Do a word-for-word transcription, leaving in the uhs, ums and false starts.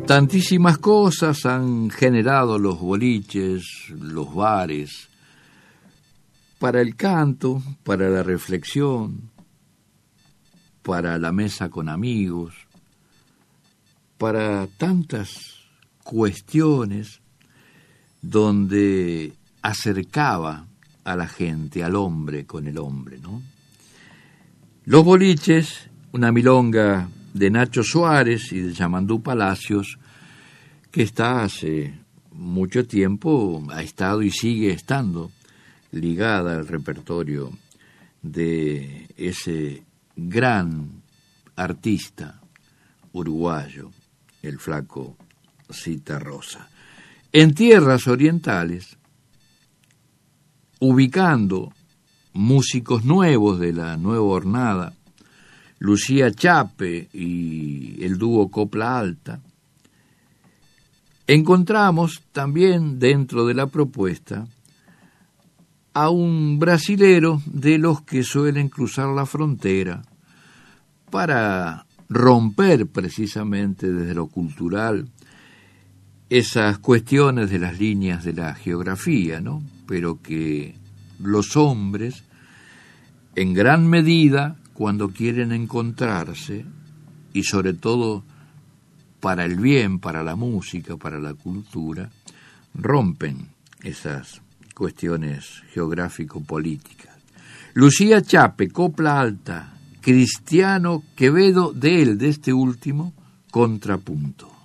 Tantísimas cosas han generado los boliches, los bares, para el canto, para la reflexión, para la mesa con amigos, para tantas cuestiones donde acercaba a la gente, al hombre con el hombre, ¿no? Los boliches, una milonga de Nacho Suárez y de Yamandú Palacios, que está hace mucho tiempo, ha estado y sigue estando ligada al repertorio de ese gran artista uruguayo, el flaco Citarrosa. En tierras orientales, ubicando músicos nuevos de la nueva hornada, Lucía Chape y el dúo Copla Alta, encontramos también dentro de la propuesta a un brasilero de los que suelen cruzar la frontera para romper precisamente desde lo cultural esas cuestiones de las líneas de la geografía, ¿no? Pero que los hombres, en gran medida, cuando quieren encontrarse, y sobre todo para el bien, para la música, para la cultura, rompen esas cuestiones geográfico-políticas. Lucía Chape, Copla Alta, Cristiano Quevedo, de él, de este último, Contrapunto.